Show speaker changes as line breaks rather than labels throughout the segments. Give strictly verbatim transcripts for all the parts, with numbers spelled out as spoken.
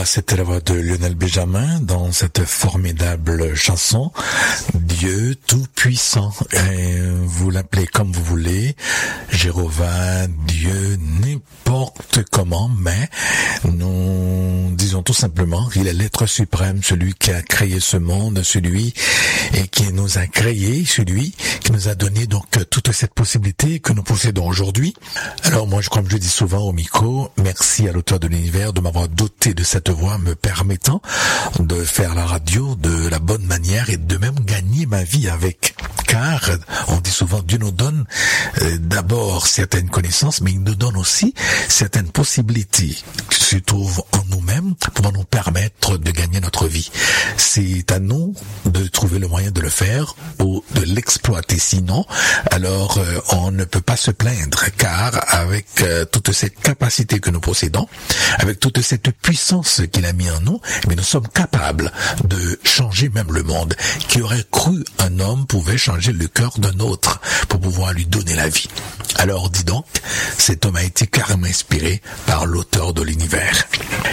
Voilà, c'était la voix de Lionel Benjamin dans cette formidable chanson Dieu Tout-Puissant. Et vous l'appelez comme vous voulez, Jéhovah, Dieu, n'importe comment, mais nous disons tout simplement qu'il est l'être suprême, celui qui a créé ce monde, celui et qui nous a créé, celui qui nous a donné donc toute cette possibilité que nous possédons aujourd'hui. Alors moi, comme je dis souvent au micro, merci à l'auteur de l'univers de m'avoir doté de cette voix me permettant de faire la radio de la bonne manière et de même gagner ma vie avec. Car on dit souvent Dieu nous donne euh, d'abord certaines connaissances, mais il nous donne aussi certaines possibilités qui se trouvent en nous-mêmes pour nous permettre de gagner notre vie. C'est à nous de trouver le moyen de le faire ou de l'exploiter. Sinon, alors euh, on ne peut pas se plaindre, car avec euh, toutes ces capacités que nous possédons, avec toute cette puissance qu'il a mis en nous, mais nous sommes capables de changer même le monde. Qui aurait cru un homme pouvait changer le cœur d'un autre pour pouvoir lui donner la vie? Alors dis donc, cet homme a été carrément inspiré par l'auteur de l'univers.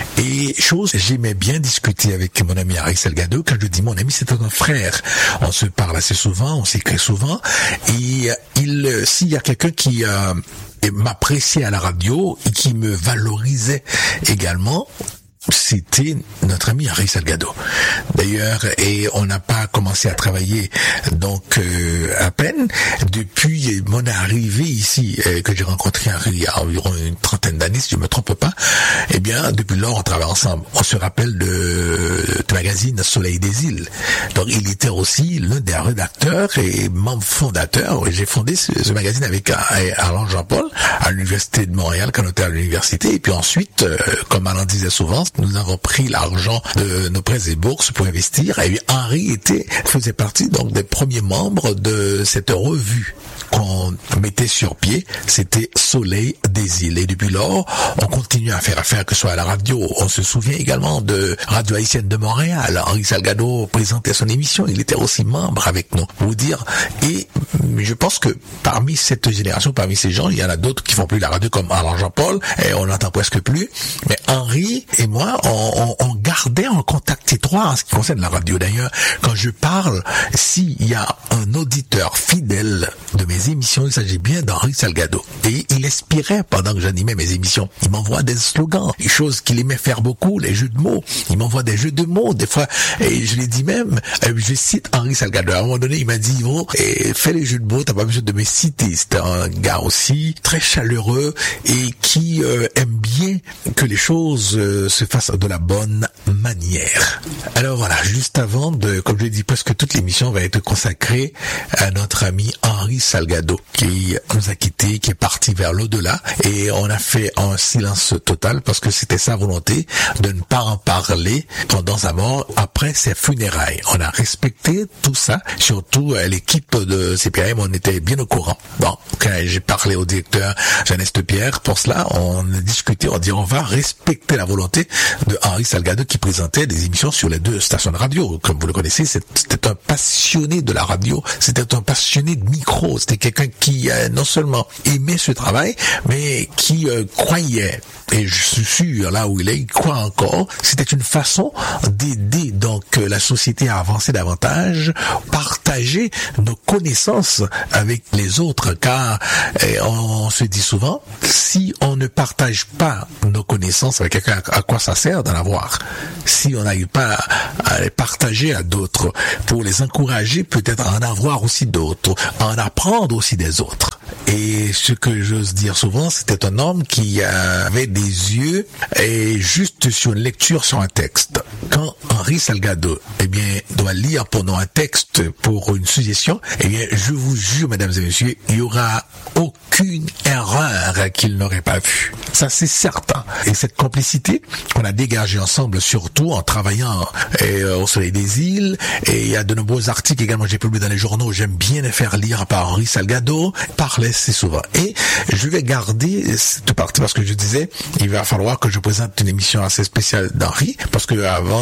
Et chose, j'aimais bien discuter avec mon ami Harry Salgado. Quand je dis mon ami, c'est un frère. On se parle assez souvent, on s'écrit souvent. Et il, s'il y a quelqu'un qui euh, m'appréciait à la radio et qui me valorisait également, c'était notre ami Harry Salgado. D'ailleurs, et on n'a pas commencé à travailler donc euh, à peine depuis mon arrivée ici, euh, que j'ai rencontré Harry il y a environ une trentaine d'années, si je me trompe pas. Eh bien, depuis lors, on travaille ensemble. On se rappelle de, du magazine Soleil des Îles. Donc, il était aussi l'un des rédacteurs et membre fondateur. J'ai fondé ce, ce magazine avec Alain Jean-Paul à l'Université de Montréal, quand on était à l'université. Et puis ensuite, euh, comme Alain disait souvent, nous avons pris l'argent de nos prêts et bourses pour investir. Et Henri était, faisait partie donc des premiers membres de cette revue qu'on mettait sur pied. C'était Soleil des Îles. Et depuis lors, on continue à faire affaire, que ce soit à la radio. On se souvient également de Radio Haïtienne de Montréal. Henri Salgado présentait son émission. Il était aussi membre avec nous. Pour vous dire. Et je pense que parmi cette génération, parmi ces gens, il y en a d'autres qui font plus la radio, comme Alain Jean-Paul. Et on n'entend presque plus. Mais Henri et moi, On, on, on gardait un contact étroit en ce qui concerne la radio. D'ailleurs, quand je parle, s'il y a un auditeur fidèle de mes émissions, il s'agit bien d'Henri Salgado. Et il inspirait pendant que j'animais mes émissions. Il m'envoie des slogans, des choses qu'il aimait faire beaucoup, les jeux de mots. Il m'envoie des jeux de mots, des fois, et je l'ai dit même, je cite Henri Salgado. À un moment donné, il m'a dit, oh, fais les jeux de mots, t'as pas besoin de me citer. C'était un gars aussi très chaleureux et qui euh, aime bien que les choses euh, se fassent de la bonne manière. Alors voilà, juste avant de, comme je l'ai dit, presque toute l'émission va être consacrée à notre ami Henri Salgado, qui nous a quittés, qui est parti vers l'au-delà, et on a fait un silence total parce que c'était sa volonté de ne pas en parler pendant sa mort, après ses funérailles. On a respecté tout ça, surtout l'équipe de C P A M, on était bien au courant. Bon, quand j'ai parlé au directeur Jeannette Pierre, pour cela, on a discuté, on dit on va respecter la volonté de Henri Salgado qui présentait des émissions sur les deux stations de radio. Comme vous le connaissez, c'était un passionné de la radio, c'était un passionné de micro, c'était quelqu'un qui euh, non seulement aimait ce travail, mais qui euh, croyait, et je suis sûr, là où il est, il croit encore, c'était une façon d'aider donc euh, la société à avancer davantage, partager nos connaissances avec les autres, car euh, on, on se dit souvent, si on ne partage pas nos connaissances avec quelqu'un, à quoi ça sert d'en avoir? Si on n'arrive pas à les partager à d'autres, pour les encourager peut-être à en avoir aussi d'autres, à en apprendre aussi des autres. Et ce que j'ose dire souvent, c'était un homme qui avait des yeux et juste sur une lecture sur un texte. Quand Henri Salgado, eh bien, doit lire pour nous un texte pour une suggestion, eh bien, je vous jure, mesdames et messieurs, il y aura aucune erreur qu'il n'aurait pas vue. Ça, c'est certain. Et cette complicité qu'on a dégagée ensemble, surtout en travaillant euh, au Soleil des Îles, et il y a de nombreux articles également que j'ai publiés dans les journaux, j'aime bien les faire lire par Henri Salgado, parlait assez souvent. Et je vais garder cette partie parce que je disais, il va falloir que je présente une émission assez spéciale d'Henri, parce que avant sa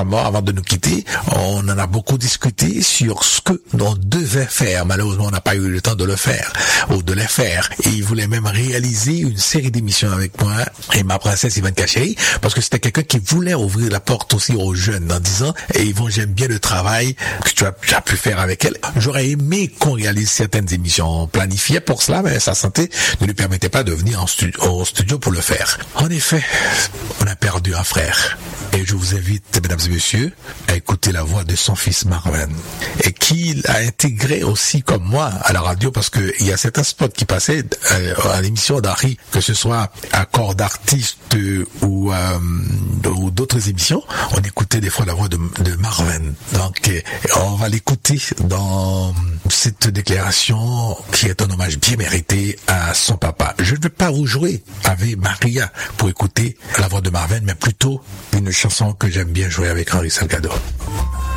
mort, avant de nous quitter, on en a beaucoup discuté sur ce que l'on devait faire. Malheureusement, on n'a pas eu le temps de le faire ou de les faire. Et il voulait même réaliser une série d'émissions avec moi et ma princesse Yvonne Cachéry, parce que c'était quelqu'un qui voulait ouvrir la porte aussi aux jeunes en disant, et Yvonne, j'aime bien le travail que tu as, tu as pu faire avec elle. J'aurais aimé qu'on réalise certaines émissions planifiées pour cela, mais sa santé ne lui permettait pas de venir en studio, au studio pour le faire. En effet, on a perdu un frère. Et je vous invite, mesdames et messieurs, à écouter la voix de son fils Marvin. Et qu'il a intégré aussi comme moi à la radio, parce que il y a certains spots qui passaient euh, à l'émission d'Harry, que ce soit à corps d'artiste ou, euh, ou d'autres émissions, on écoutait des fois la voix de, de Marvin. Donc, euh, on va l'écouter dans cette déclaration qui est un hommage bien mérité à son papa. Je ne vais pas vous jouer avec Maria pour écouter la voix de Marvin, mais plutôt une chanson que j'aime bien jouer avec Henri Salgado.